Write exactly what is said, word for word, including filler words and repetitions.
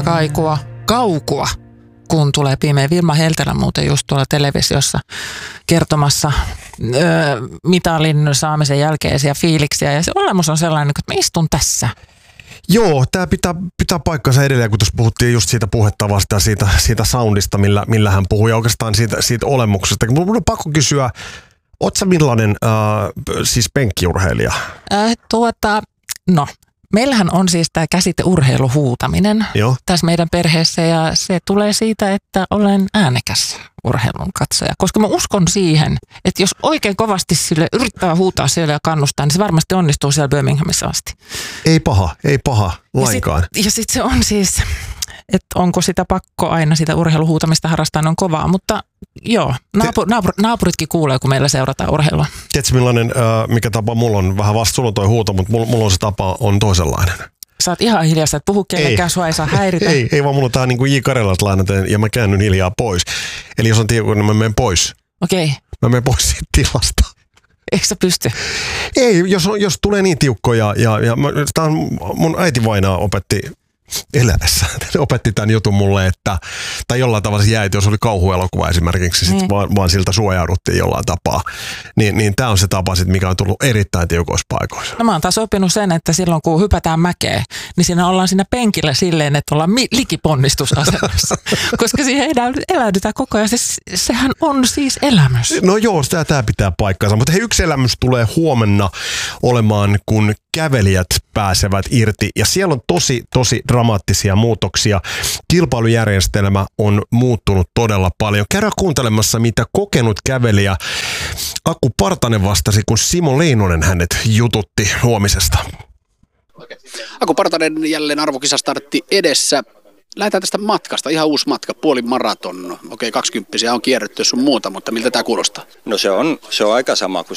kaikua, kaukua, kun tulee pimeä. Vilma Heltelä muuten just tuolla televisiossa kertomassa öö, mitalin saamisen jälkeisiä fiiliksiä. Ja se olemus on sellainen, että mä istun tässä. Joo, tämä pitää, pitää paikkansa edelleen, kun tuossa puhuttiin just siitä puhetavasta ja siitä, siitä soundista, millä, millä hän puhui, ja oikeastaan siitä, siitä olemuksesta. Mun on pakko kysyä, oot sä millainen äh, siis penkkiurheilija? Äh, tuota, no, meillähän on siis tämä käsite urheiluhuutaminen Joo. tässä meidän perheessä, ja se tulee siitä, että olen äänekäs urheilun katsoja. Koska mä uskon siihen, että jos oikein kovasti sille yrittää huutaa siellä ja kannustaa, niin se varmasti onnistuu siellä Birminghamissa asti. Ei paha, ei paha lainkaan. Ja sitten sit se on siis, että onko sitä pakko aina sitä urheiluhuutamista harrastaa, on kovaa, mutta joo, naapur, naapur, naapuritkin kuulee, kun meillä seurataan urheilua. Tiedätkö millainen, äh, mikä tapa mulla on, vähän vasta sulla on toi huuto, mutta mulla, mulla on se tapa on toisenlainen. Sä oot ihan hiljaa, että puhu kellekään, sua ei saa häiritä. Ei, ei vaan mulla on tää niin kuin J. Karjalaslainen ja mä käännyn hiljaa pois. Eli jos on tie, kun mä menen pois. Okei. Okay. Mä menen pois siitä tilasta. Eikö sä pysty? Ei, jos, jos tulee niin tiukkoja ja, ja mä, tää on, mun äiti vainaa opetti eläessä. Opetti tämän jutun mulle, että, tai jollain tavalla se jäi, että jos oli kauhuelokuva esimerkiksi, sit niin. vaan, vaan siltä suojauduttiin jollain tapaa. Niin, niin tämä on se tapa, sit, mikä on tullut erittäin tiukoissa paikoissa. No mä oon taas oppinut sen, että silloin kun hypätään mäkeä, niin siinä ollaan siinä penkillä silleen, että ollaan mi- likiponnistusasemassa. Koska siihen eläydytään koko ajan. Se, sehän on siis elämys. No joo, tämä pitää paikkansa. Mutta hei, yksi elämys tulee huomenna olemaan, kun kävelijät pääsevät irti. Ja siellä on tosi, tosi dramaattisia muutoksia. Kilpailujärjestelmä on muuttunut todella paljon. Käydään kuuntelemassa, mitä kokenut kävelijä Aku Partanen vastasi, kun Simo Leinonen hänet jututti huomisesta. Aku Partanen jälleen arvokisastartti edessä. Lähdetään tästä matkasta, ihan uusi matka, puoli maraton. Okei, kaksikymppisiä on kierretty sun muuta, mutta miltä tämä kuulostaa? No se on, se on aika sama kuin